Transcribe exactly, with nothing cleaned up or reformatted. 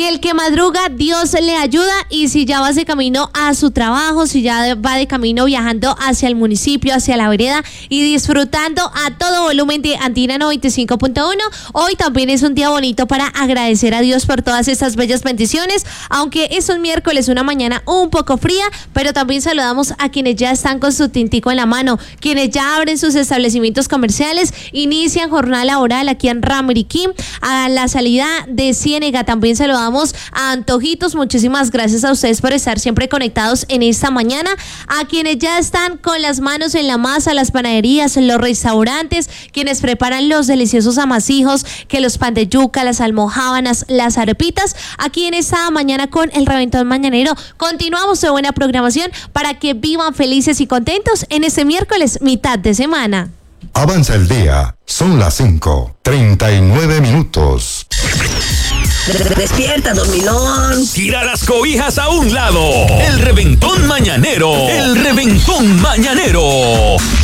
Y el que madruga, Dios le ayuda. Y si ya vas de camino a su trabajo, si ya va de camino viajando hacia el municipio, hacia la vereda y disfrutando a todo volumen de Andina noventa y cinco punto uno, hoy también es un día bonito para agradecer a Dios por todas estas bellas bendiciones. Aunque es un miércoles, una mañana un poco fría, pero también saludamos a quienes ya están con su tintico en la mano, quienes ya abren sus establecimientos comerciales, inician jornada laboral aquí en Ramiriquí, a la salida de Ciénega. También saludamos a Antojitos. Muchísimas gracias a ustedes por estar siempre conectados en esta mañana. A quienes ya están con las manos en la masa, las panaderías, los restaurantes, quienes preparan los deliciosos amasijos, que los pan de yuca, las almojábanas, las arepitas, aquí en esta mañana con el Reventón Mañanero. Continuamos de buena programación para que vivan felices y contentos en este miércoles, mitad de semana. Avanza el día, son las cinco, treinta y nueve minutos. Despierta, dormilón. Tira las cobijas a un lado. El Reventón Mañanero. El Reventón Mañanero.